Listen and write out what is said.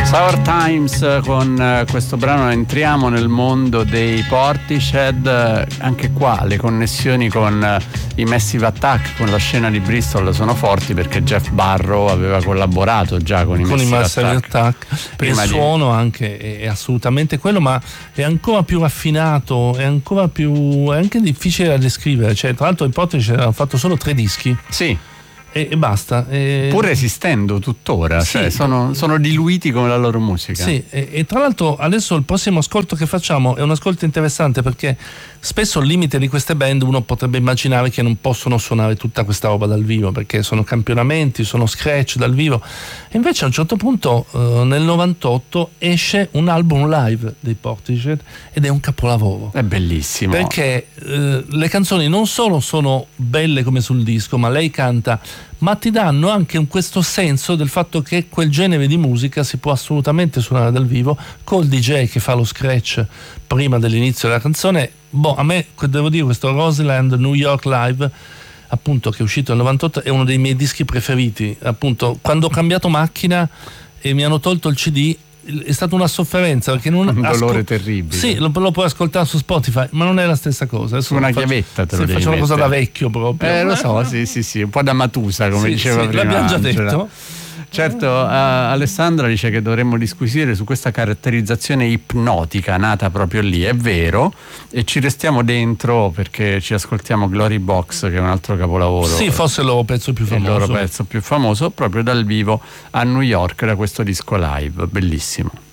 Sour Times, con questo brano entriamo nel mondo dei Portishead. Anche qua le connessioni con i Massive Attack, con la scena di Bristol sono forti, perché Jeff Barrow aveva collaborato già con i Massive Attack. Il suono anche è assolutamente quello, ma è ancora più raffinato, è anche difficile da descrivere. Cioè, tra l'altro i Portishead hanno fatto solo 3 dischi. Sì. E basta. Pur esistendo tuttora, sì, cioè sono diluiti come la loro musica. Sì, e tra l'altro adesso il prossimo ascolto che facciamo è un ascolto interessante, perché spesso il limite di queste band uno potrebbe immaginare che non possono suonare tutta questa roba dal vivo, perché sono campionamenti, sono scratch dal vivo, e invece a un certo punto nel 98 esce un album live dei Portishead ed è un capolavoro. È bellissimo, perché le canzoni non solo sono belle come sul disco, ma lei canta, ma ti danno anche questo senso del fatto che quel genere di musica si può assolutamente suonare dal vivo, col DJ che fa lo scratch prima dell'inizio della canzone. A me, devo dire, questo Roseland New York Live, appunto, che è uscito nel 98, è uno dei miei dischi preferiti. Appunto, quando ho cambiato macchina e mi hanno tolto il CD, è stata una sofferenza, perché non un dolore terribile. Sì, lo puoi ascoltare su Spotify, ma non è la stessa cosa. Su una chiavetta te lo devi faccio una cosa da vecchio proprio. Lo so, sì, un po' da Matusa, come diceva prima. L'abbiamo già detto. Certo, Alessandra dice che dovremmo disquisire su questa caratterizzazione ipnotica nata proprio lì. È vero, e ci restiamo dentro, perché ci ascoltiamo Glory Box, che è un altro capolavoro. Sì, forse il loro pezzo più famoso. Il loro pezzo più famoso, proprio dal vivo a New York, da questo disco live, bellissimo.